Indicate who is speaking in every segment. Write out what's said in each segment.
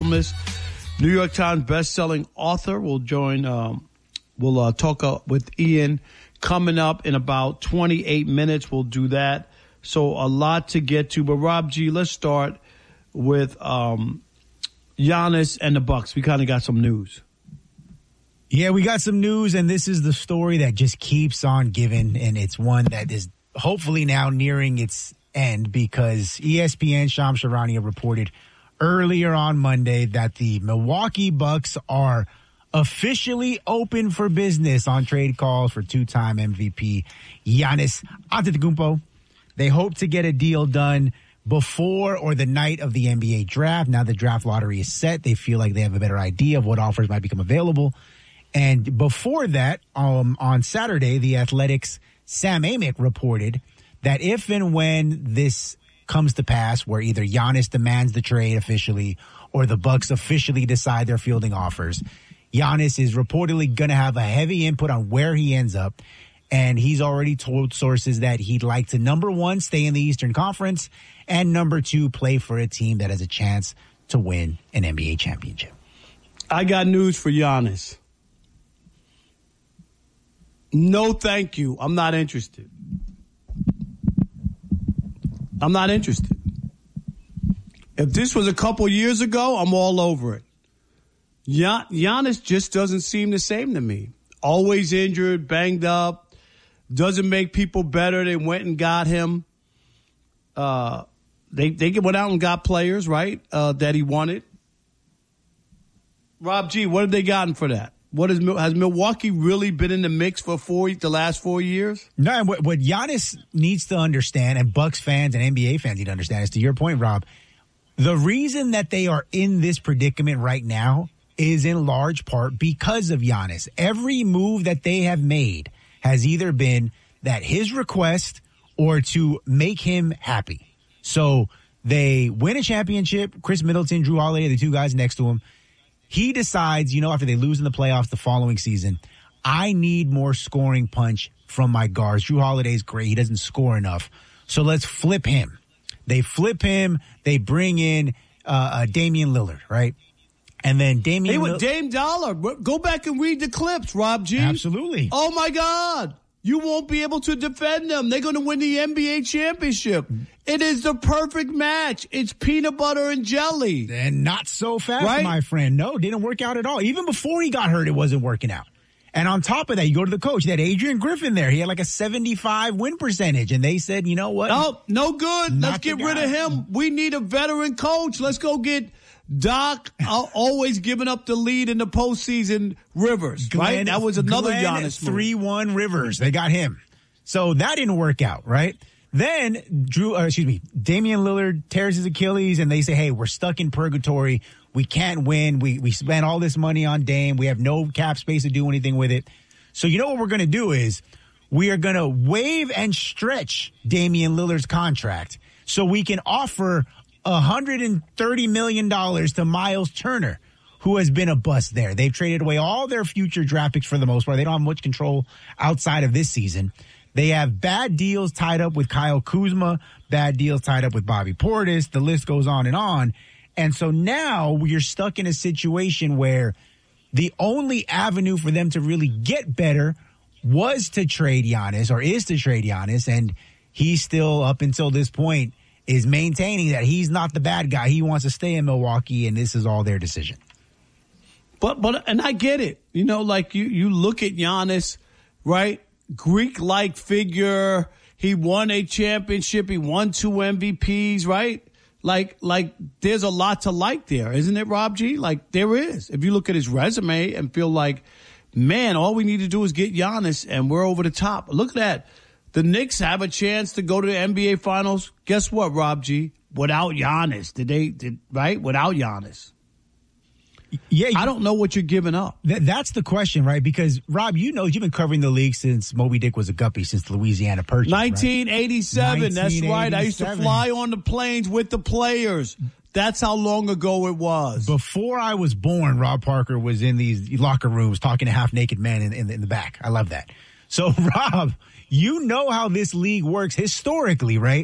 Speaker 1: columnist, New York Times best-selling author. We'll join. We'll talk with Ian coming up in about 28 minutes. We'll do that. So a lot to get to. But Rob G, let's start with Giannis and the Bucks. We kind of got some news.
Speaker 2: Yeah, we got some news, and this is the story that just keeps on giving, and it's one that is hopefully now nearing its end because ESPN Shams Charania reported earlier on Monday that the Milwaukee Bucks are officially open for business on trade calls for two-time MVP Giannis Antetokounmpo. They hope to get a deal done before or the night of the NBA draft. Now the draft lottery is set. They feel like they have a better idea of what offers might become available. And before that, on Saturday, the Athletic's Sam Amick reported that if and when this comes to pass, where either Giannis demands the trade officially or the Bucks officially decide they're fielding offers, Giannis is reportedly going to have a heavy input on where he ends up. And he's already told sources that he'd like to, number one, stay in the Eastern Conference, and number two, play for a team that has a chance to win an NBA championship.
Speaker 1: I got news for Giannis. No, thank you. I'm not interested. I'm not interested. If this was a couple years ago, I'm all over it. Giannis just doesn't seem the same to me. Always injured, banged up. Doesn't make people better. They went and got him. They went out and got players, right, that he wanted. Rob G, what have they gotten for that? Has Milwaukee really been in the mix for the last 4 years?
Speaker 2: No, and what Giannis needs to understand, and Bucks fans and NBA fans need to understand, is to your point, Rob, the reason that they are in this predicament right now is in large part because of Giannis. Every move that they have made has either been that his request or to make him happy. So they win a championship. Chris Middleton, Drew Holiday, the two guys next to him. He decides, after they lose in the playoffs the following season, I need more scoring punch from my guards. Drew Holiday's great. He doesn't score enough. So let's flip him. They flip him. They bring in Damian Lillard, right? And then
Speaker 1: Dame Dollar. Go back and read the clips, Rob G.
Speaker 2: Absolutely.
Speaker 1: Oh, my God. You won't be able to defend them. They're going to win the NBA championship. It is the perfect match. It's peanut butter and jelly.
Speaker 2: And not so fast,
Speaker 1: right?
Speaker 2: My friend. No, didn't work out at all. Even before he got hurt, it wasn't working out. And on top of that, you go to the coach. He had Adrian Griffin there. He had like a 75 win percentage. And they said, you know what?
Speaker 1: Oh, no good. Let's get rid of him. We need a veteran coach. Let's go get Doc, always giving up the lead in the postseason, Rivers, right? That was another Giannis move.
Speaker 2: 3-1 Rivers. They got him. So that didn't work out, right? Then Damian Lillard tears his Achilles and they say, hey, we're stuck in purgatory. We can't win. We spent all this money on Dame. We have no cap space to do anything with it. So you know what we're going to do is we are going to waive and stretch Damian Lillard's contract so we can offer $130 million to Miles Turner, who has been a bust there. They've traded away all their future draft picks for the most part. They don't have much control outside of this season. They have bad deals tied up with Kyle Kuzma, bad deals tied up with Bobby Portis. The list goes on and on. And so now you're stuck in a situation where the only avenue for them to really get better was to trade Giannis, or is to trade Giannis. And he's still, up until this point, is maintaining that he's not the bad guy. He wants to stay in Milwaukee, and this is all their decision.
Speaker 1: But and I get it. You look at Giannis, right? Greek-like figure. He won a championship. He won 2 MVPs, right? Like there's a lot to like there, isn't it, Rob G? Like there is. If you look at his resume and feel like, man, all we need to do is get Giannis and we're over the top. Look at that. The Knicks have a chance to go to the NBA Finals. Guess what, Rob G? Without Giannis. Right? Without Giannis.
Speaker 2: Yeah,
Speaker 1: I don't know what you're giving up.
Speaker 2: That's the question, right? Because, Rob, you've been covering the league since Moby Dick was a guppy, since the Louisiana Purchase.
Speaker 1: 1987. Right? That's right. I used to fly on the planes with the players. That's how long ago it was.
Speaker 2: Before I was born, Rob Parker was in these locker rooms talking to half-naked men in the back. I love that. So, Rob, you know how this league works historically, right?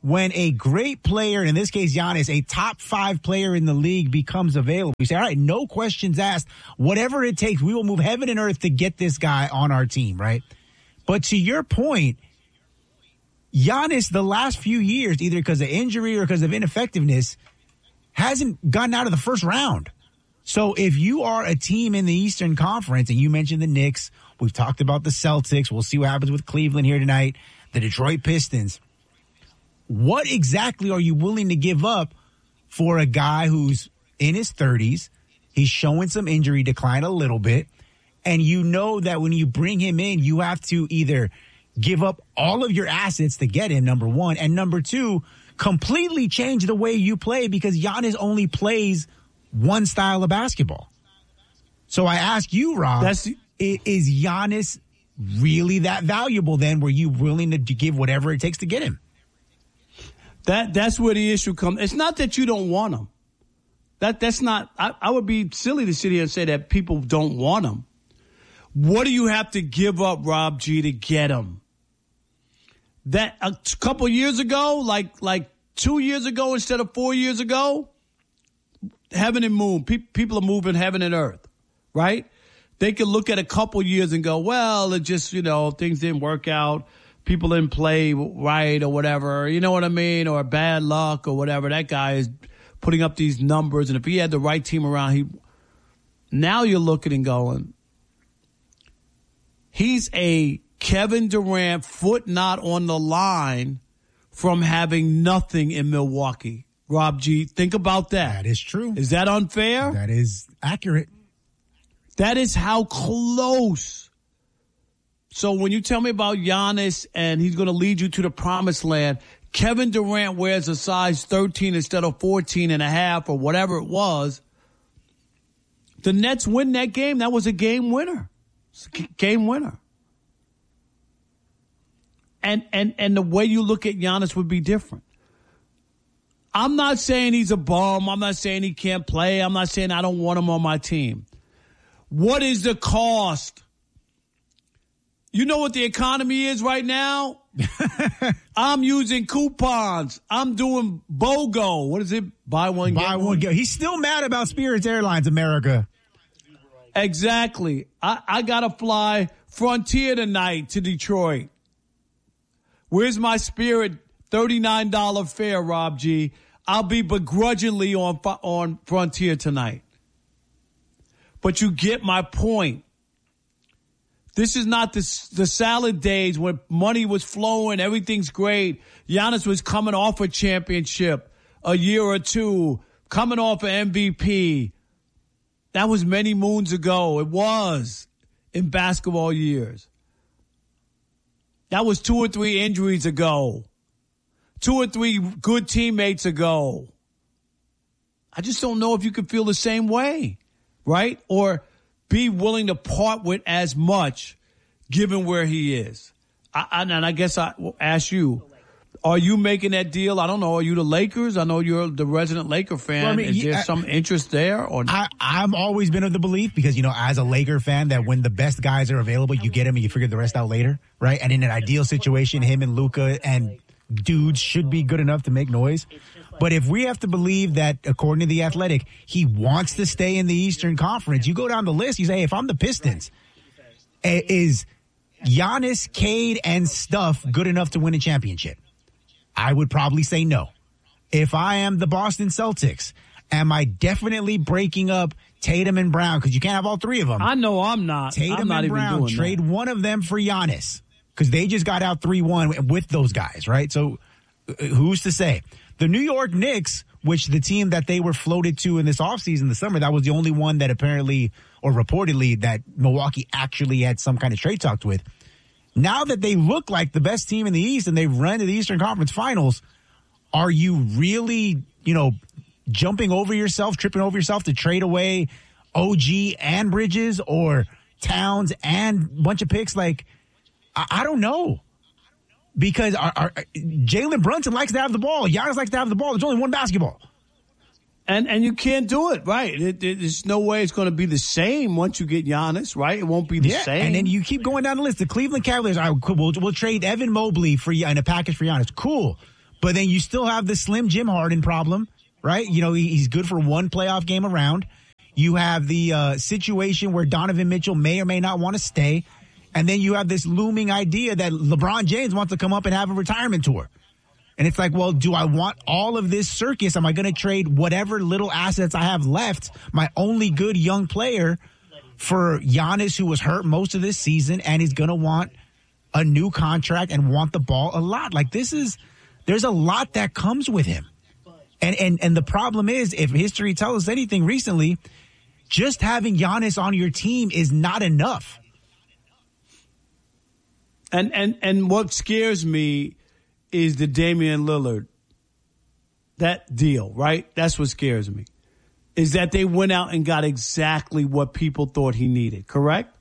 Speaker 2: when a great player, in this case Giannis, a top 5 player in the league becomes available, you say, all right, no questions asked. Whatever it takes, we will move heaven and earth to get this guy on our team, right? But to your point, Giannis, the last few years, either because of injury or because of ineffectiveness, hasn't gotten out of the first round. So if you are a team in the Eastern Conference, and you mentioned the Knicks, we've talked about the Celtics, we'll see what happens with Cleveland here tonight, the Detroit Pistons, what exactly are you willing to give up for a guy who's in his 30s, he's showing some injury decline a little bit, and you know that when you bring him in, you have to either give up all of your assets to get him, number one, and number two, completely change the way you play because Giannis only plays one style of basketball. So I ask you, Rob, is Giannis really that valuable then? Were you willing to give whatever it takes to get him?
Speaker 1: That's where the issue comes. It's not that you don't want him. That's not, I would be silly to sit here and say that people don't want him. What do you have to give up, Rob G, to get him? That a couple years ago, like 2 years ago instead of 4 years ago, heaven and moon. People are moving heaven and earth, right? They can look at a couple years and go, well, it just, things didn't work out. People didn't play right or whatever, you know what I mean? Or bad luck or whatever. That guy is putting up these numbers. And if he had the right team around, now you're looking and going, he's a Kevin Durant foot not on the line from having nothing in Milwaukee. Rob G, think about that.
Speaker 2: That is true.
Speaker 1: Is that unfair?
Speaker 2: That is accurate.
Speaker 1: That is how close. So when you tell me about Giannis and he's going to lead you to the promised land, Kevin Durant wears a size 13 instead of 14 and a half or whatever it was. The Nets win that game. That was a game winner. It's a game winner. And the way you look at Giannis would be different. I'm not saying he's a bum. I'm not saying he can't play. I'm not saying I don't want him on my team. What is the cost? You know what the economy is right now? I'm using coupons. I'm doing BOGO. What is it? Buy one, get one.
Speaker 2: He's still mad about Spirit Airlines America.
Speaker 1: Exactly. I got to fly Frontier tonight to Detroit. Where's my Spirit $39 fare, Rob G? I'll be begrudgingly on Frontier tonight. But you get my point. This is not the salad days when money was flowing, everything's great. Giannis was coming off a championship a year or two, coming off an MVP. That was many moons ago. It was in basketball years. That was 2 or 3 injuries ago. 2 or 3 good teammates ago. I just don't know if you could feel the same way, right? Or be willing to part with as much given where he is. And I guess I will ask you, are you making that deal? I don't know. Are you the Lakers? I know you're the resident Laker fan. Well, I mean, is there some interest there? Or
Speaker 2: I've always been of the belief because, as a Laker fan, that when the best guys are available, you get them and you figure the rest out later, right? And in an ideal situation, him and Luka and dudes should be good enough to make noise. But if we have to believe that, according to The Athletic, he wants to stay in the Eastern Conference, you go down the list, you say, hey, if I'm the Pistons, is Giannis, Cade, and Steph good enough to win a championship? I would probably say no. If I am the Boston Celtics, am I definitely breaking up Tatum and Brown? Because you can't have all 3 of them.
Speaker 1: I know I'm not.
Speaker 2: Tatum
Speaker 1: I'm not
Speaker 2: and Brown,
Speaker 1: even doing
Speaker 2: trade
Speaker 1: that.
Speaker 2: one of them for Giannis. Because they just got out 3-1 with those guys, right? So who's to say? The New York Knicks, which the team that they were floated to in this offseason, the summer, that was the only one that apparently, or reportedly, that Milwaukee actually had some kind of trade talks with. Now that they look like the best team in the East and they've run to the Eastern Conference Finals, are you really, jumping over yourself, tripping over yourself to trade away OG and Bridges or Towns and a bunch of picks? Like, I don't know. Because Jalen Brunson likes to have the ball. Giannis likes to have the ball. There's only one basketball.
Speaker 1: And you can't do it, right? There's no way it's going to be the same once you get Giannis, right? It won't be the same.
Speaker 2: And then you keep going down the list. The Cleveland Cavaliers, we'll trade Evan Mobley in a package for Giannis. Cool. But then you still have the slim Jim Harden problem, right? You know, he's good for one playoff game around. You have the situation where Donovan Mitchell may or may not want to stay. And then you have this looming idea that LeBron James wants to come up and have a retirement tour. And it's like, well, do I want all of this circus? Am I going to trade whatever little assets I have left, my only good young player, for Giannis, who was hurt most of this season, and he's going to want a new contract and want the ball a lot? Like, there's a lot that comes with him. And the problem is, if history tells us anything recently, just having Giannis on your team is not enough.
Speaker 1: And what scares me is the Damian Lillard, that deal, right? That's what scares me, is that they went out and got exactly what people thought he needed, correct?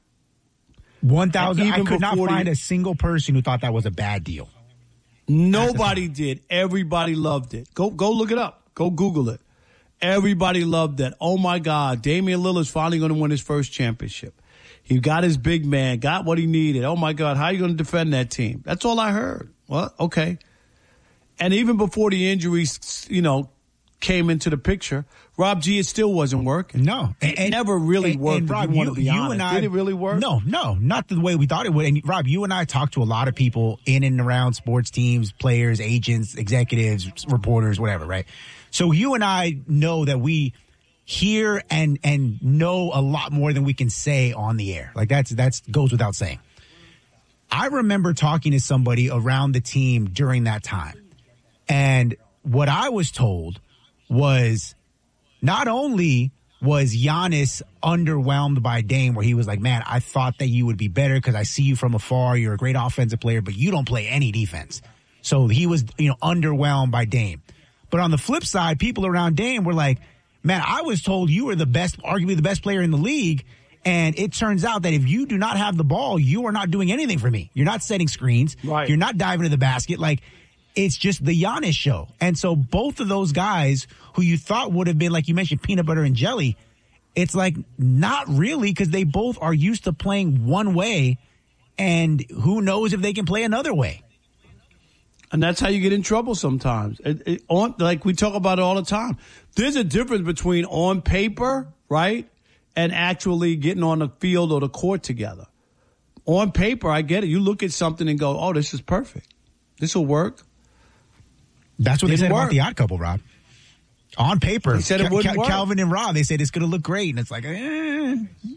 Speaker 2: 1,000. I could not find a single person who thought that was a bad deal.
Speaker 1: Nobody did. Everybody loved it. Go look it up. Go Google it. Everybody loved that. Oh, my God, Damian Lillard's finally going to win his first championship. He got his big man, got what he needed. Oh, my God, how are you going to defend that team? That's all I heard. Well, okay. And even before the injuries, came into the picture, Rob G, it still wasn't working.
Speaker 2: No.
Speaker 1: It never really worked, and Rob, you did it really work?
Speaker 2: No, not the way we thought it would. And Rob, you and I talked to a lot of people in and around sports teams, players, agents, executives, reporters, whatever, right? So you and I know that we hear and know a lot more than we can say on the air. Like that's goes without saying. I remember talking to somebody around the team during that time. And what I was told was not only was Giannis underwhelmed by Dame, where he was like, man, I thought that you would be better because I see you from afar. You're a great offensive player, but you don't play any defense. So he was, underwhelmed by Dame. But on the flip side, people around Dame were like, man, I was told you were arguably the best player in the league. And it turns out that if you do not have the ball, you are not doing anything for me. You're not setting screens.
Speaker 1: Right.
Speaker 2: You're not diving to the basket. Like, it's just the Giannis show. And so both of those guys who you thought would have been, like you mentioned, peanut butter and jelly, it's like not really, because they both are used to playing one way. And who knows if they can play another way.
Speaker 1: And that's how you get in trouble sometimes. Like we talk about it all the time. There's a difference between on paper, right, and actually getting on the field or the court together. On paper, I get it. You look at something and go, oh, this is perfect. This will work.
Speaker 2: That's what they said about the Odd Couple, Rob. On paper,
Speaker 1: he said it wouldn't work.
Speaker 2: Calvin and Rob, they said it's going to look great. And it's like,
Speaker 1: I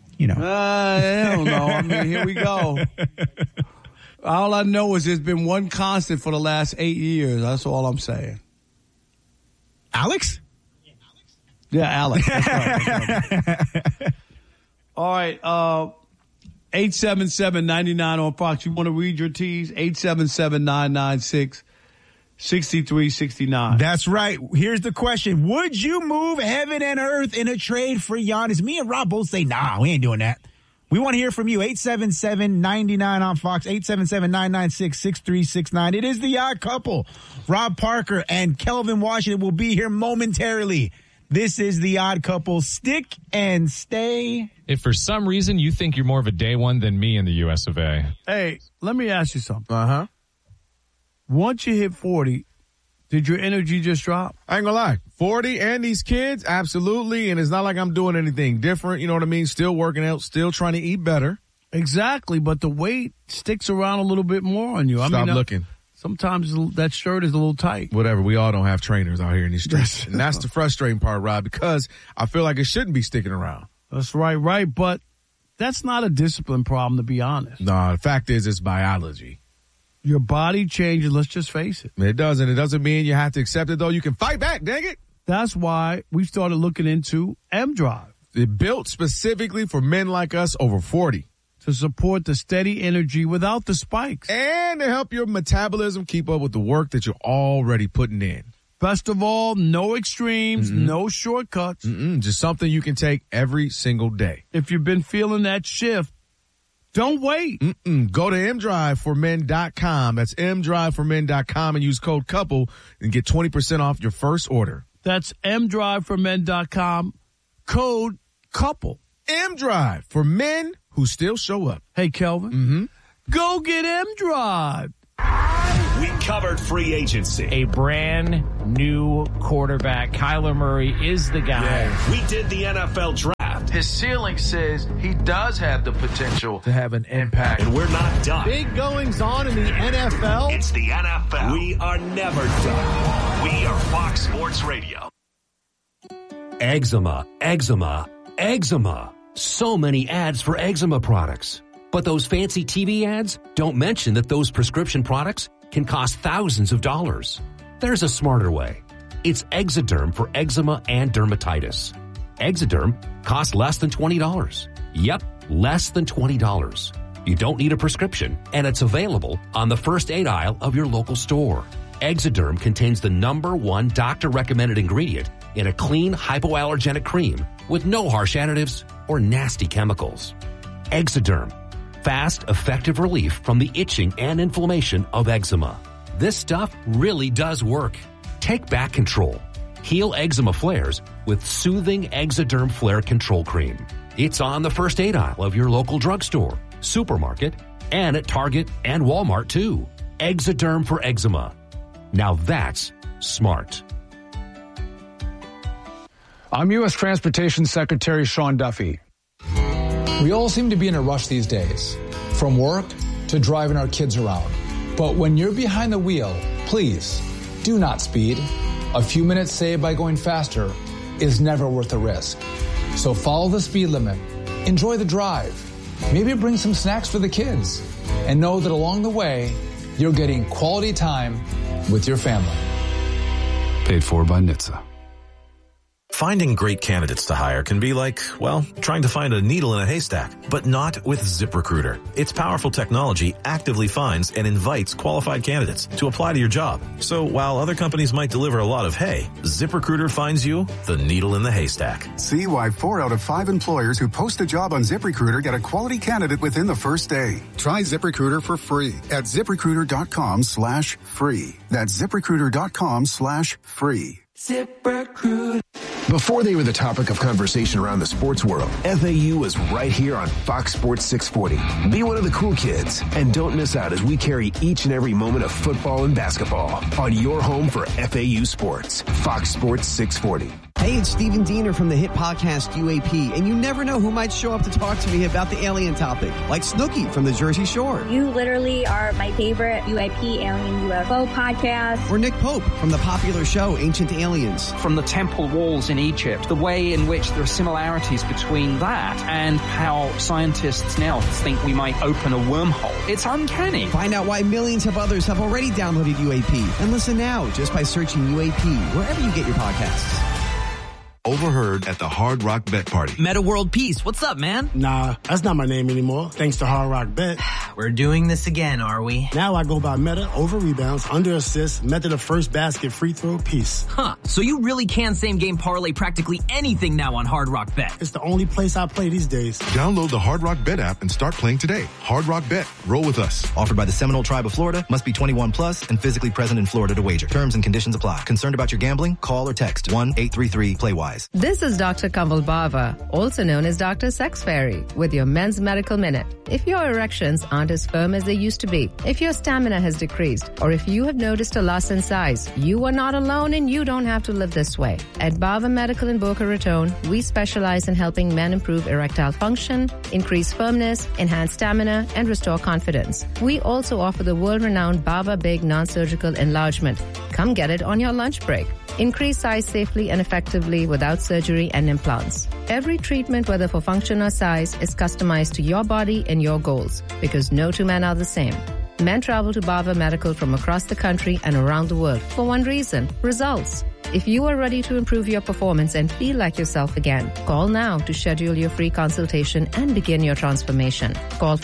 Speaker 1: don't know. I mean, here we go. All I know is there's been one constant for the last 8 years. That's all I'm saying.
Speaker 2: Alex?
Speaker 1: Yeah, Alex. That's right. All right. 877-99 on Fox. You want to read your teas? 877-996-6369.
Speaker 2: That's right. Here's the question. Would you move heaven and earth in a trade for Giannis? Me and Rob both say, nah, we ain't doing that. We want to hear from you. 877-99 on Fox, 877-996-6369. It is the Odd Couple. Rob Parker and Kelvin Washington will be here momentarily. This is the Odd Couple. Stick and stay.
Speaker 3: If for some reason you think you're more of a day one than me in the US of A.
Speaker 1: Hey, let me ask you something.
Speaker 4: Uh-huh.
Speaker 1: Once you hit 40, did your energy just drop?
Speaker 4: I ain't gonna lie. 40 and these kids, absolutely. And it's not like I'm doing anything different. You know what I mean? Still working out, still trying to eat better.
Speaker 1: Exactly. But the weight sticks around a little bit more on you.
Speaker 4: Stop looking.
Speaker 1: Sometimes that shirt is a little tight.
Speaker 4: Whatever. We all don't have trainers out here in these streets. And that's the frustrating part, Rob, because I feel like it shouldn't be sticking around.
Speaker 1: That's right. But that's not a discipline problem, to be honest.
Speaker 4: No, the fact is it's biology.
Speaker 1: Your body changes. Let's just face it.
Speaker 4: It doesn't. It doesn't mean you have to accept it, though. You can fight back, dang it.
Speaker 1: That's why we started looking into M-Drive.
Speaker 4: It's built specifically for men like us over 40.
Speaker 1: To support the steady energy without the spikes.
Speaker 4: And to help your metabolism keep up with the work that you're already putting in.
Speaker 1: Best of all, no extremes, no shortcuts.
Speaker 4: Just something you can take every single day.
Speaker 1: If you've been feeling that shift, don't wait.
Speaker 4: Go to mdriveformen.com. That's mdriveformen.com and use code COUPLE and get 20% off your first order.
Speaker 1: That's mdriveformen.com, code COUPLE.
Speaker 4: M-Drive for men who still show up.
Speaker 1: Hey, Kelvin. Go get M-Drive.
Speaker 5: We covered free agency.
Speaker 6: A brand new quarterback. Kyler Murray is the guy.
Speaker 5: Yeah. We did the NFL draft.
Speaker 7: His ceiling says he does have the potential to have an impact.
Speaker 5: And we're not done.
Speaker 1: Big goings on in the NFL.
Speaker 5: It's the NFL. We are never done. We are Fox Sports Radio.
Speaker 8: Eczema, eczema, eczema. So many ads for eczema products. But those fancy TV ads don't mention that those prescription products can cost thousands of dollars. There's a smarter way. It's Exoderm for eczema and dermatitis. Exoderm costs less than $20. Yep, less than $20. You don't need a prescription, and it's available on the first aid aisle of your local store. Exoderm contains the #1 doctor-recommended ingredient in a clean, hypoallergenic cream with no harsh additives or nasty chemicals. Exoderm. Fast, effective relief from the itching and inflammation of eczema. This stuff really does work. Take back control. Heal eczema flares with soothing Exoderm Flare Control Cream. It's on the first aid aisle of your local drugstore, supermarket, and at Target and Walmart too. Exoderm for eczema. Now that's smart.
Speaker 9: I'm U.S. Transportation Secretary Sean Duffy. We all seem to be in a rush these days, from work to driving our kids around. But when you're behind the wheel, please do not speed. A few minutes saved by going faster is never worth the risk. So follow the speed limit, enjoy the drive, maybe bring some snacks for the kids, and know that along the way, you're getting quality time with your family.
Speaker 10: Paid for by NHTSA.
Speaker 11: Finding great candidates to hire can be like, well, trying to find a needle in a haystack, but not with ZipRecruiter. Its powerful technology actively finds and invites qualified candidates to apply to your job. So while other companies might deliver a lot of hay, ZipRecruiter finds you the needle in the haystack.
Speaker 12: See why 4 out of 5 employers who post a job on ZipRecruiter get a quality candidate within the first day. Try ZipRecruiter for free at ZipRecruiter.com/free. That's ZipRecruiter.com/free.
Speaker 13: ZipRecruiter. Before they were the topic of conversation around the sports world, FAU was right here on Fox Sports 640. Be one of the cool kids, and don't miss out as we carry each and every moment of football and basketball on your home for FAU Sports, Fox Sports 640.
Speaker 14: Hey, it's Stephen Diener from the hit podcast UAP, and you never know who might show up to talk to me about the alien topic, like Snooki from the Jersey Shore.
Speaker 15: You literally are my favorite UAP Alien UFO podcast.
Speaker 14: Or Nick Pope from the popular show Ancient Aliens.
Speaker 16: From the temple walls in Egypt, the way in which there are similarities between that and how scientists now think we might open a wormhole. It's uncanny.
Speaker 14: Find out why millions of others have already downloaded UAP, and listen now just by searching UAP wherever you get your podcasts.
Speaker 17: Overheard at the Hard Rock Bet Party.
Speaker 18: Meta World Peace. What's up, man?
Speaker 19: Nah, that's not my name anymore, thanks to Hard Rock Bet.
Speaker 18: We're doing this again, are we?
Speaker 19: Now I go by Meta over rebounds, under assists, method of first basket, free throw, Peace.
Speaker 18: Huh. So you really can same game parlay practically anything now on Hard Rock Bet.
Speaker 19: It's the only place I play these days.
Speaker 17: Download the Hard Rock Bet app and start playing today. Hard Rock Bet. Roll with us.
Speaker 20: Offered by the Seminole Tribe of Florida. Must be 21 plus and physically present in Florida to wager. Terms and conditions apply. Concerned about your gambling? Call or text 1-833-PLAY-WISE.
Speaker 21: This is Dr. Kanwal Bava, also known as Dr. Sex Fairy, with your Men's Medical Minute. If your erections aren't as firm as they used to be, if your stamina has decreased, or if you have noticed a loss in size, you are not alone and you don't have to live this way. At Bava Medical in Boca Raton, we specialize in helping men improve erectile function, increase firmness, enhance stamina, and restore confidence. We also offer the world-renowned Bava Big non-surgical enlargement. Come get it on your lunch break. Increase size safely and effectively without surgery and implants. Every treatment, whether for function or size, is customized to your body and your goals, because no two men are the same. Men travel to Bava Medical from across the country and around the world for one reason: results. If you are ready to improve your performance and feel like yourself again, call now to schedule your free consultation and begin your transformation. Call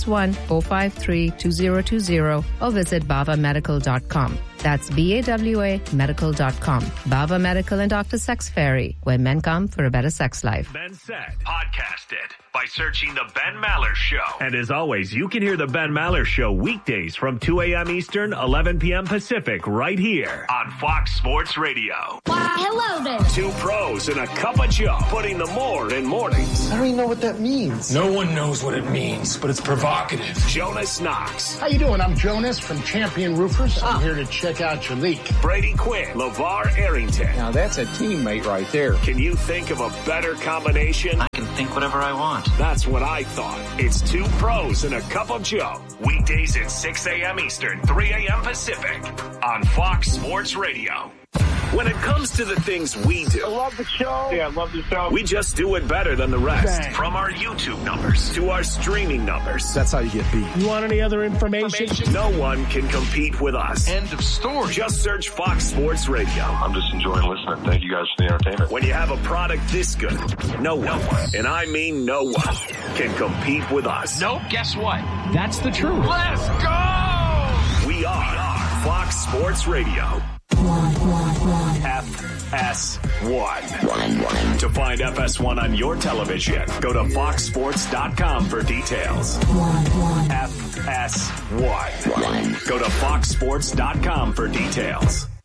Speaker 21: 561-453-2020 or visit bavamedical.com. That's BAWA medical.com. Bava Medical and Dr. Sex Fairy, where men come for a better sex life.
Speaker 5: Ben Said. Podcast it by searching The Ben Maller Show. And as always, you can hear The Ben Maller Show weekdays from 2 a.m. Eastern, 11 p.m. Pacific, right here on Fox Sports Radio. Radio.
Speaker 2: Hello there.
Speaker 5: Two pros and a cup of Joe, putting the more in mornings.
Speaker 22: I don't even know what that means.
Speaker 23: No one knows what it means, but it's provocative.
Speaker 5: Jonas Knox.
Speaker 22: How you doing? I'm Jonas from Champion Roofers. I'm here to check out your leak.
Speaker 5: Brady Quinn. LeVar Arrington.
Speaker 24: Now that's a teammate right there.
Speaker 5: Can you think of a better combination?
Speaker 24: I can think whatever I want.
Speaker 5: That's what I thought. It's two pros and a cup of Joe. Weekdays at 6 a.m. Eastern, 3 a.m. Pacific on Fox Sports Radio. When it comes to the things we do,
Speaker 22: I love the show.
Speaker 5: Yeah, I love the show. We just do it better than the rest. Dang. From our YouTube numbers to our streaming numbers.
Speaker 22: That's how you get beat. You want any other information?
Speaker 5: No one can compete with us.
Speaker 22: End of story.
Speaker 5: Just search Fox Sports Radio.
Speaker 25: I'm just enjoying listening. Thank you guys for the entertainment.
Speaker 5: When you have a product this good, no one, and I mean no one, can compete with us.
Speaker 16: Nope, guess what? That's the truth.
Speaker 5: Let's go! We are Fox Sports Radio. FS1. To find FS1 on your television, go to foxsports.com for details. FS1. Go to foxsports.com for details.